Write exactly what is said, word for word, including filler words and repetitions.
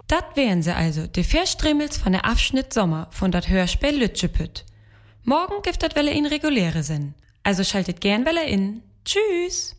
Dat wären sie also, die vier Strimmels von der Abschnitt Sommer von dat Hörspiel Lütschepütt. Morgen gibt dat Welle in reguläre Sinn. Also schaltet gern Welle in. Tschüss!